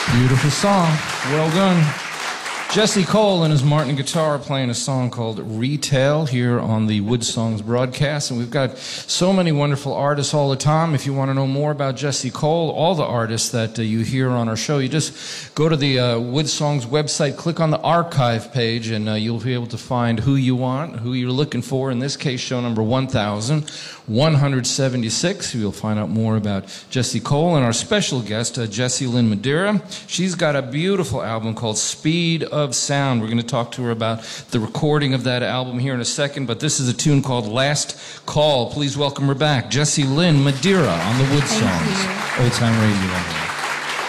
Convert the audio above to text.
Beautiful song. Well done. Jesse Cole and his Martin guitar are playing a song called Retail here on the Wood Songs broadcast. And we've got so many wonderful artists all the time. If you want to know more about Jesse Cole, all the artists that you hear on our show, you just go to the Wood Songs website, click on the archive page, and you'll be able to find who you want, who you're looking for. In this case, show number 1176. You'll find out more about Jesse Cole and our special guest, Jessie Lynn Madeira. She's got a beautiful album called Speed of Sound. We're going to talk to her about the recording of that album here in a second, but this is a tune called Last Call. Please welcome her back, Jessie Lynn Madeira on the Wood Songs. Old Time Radio.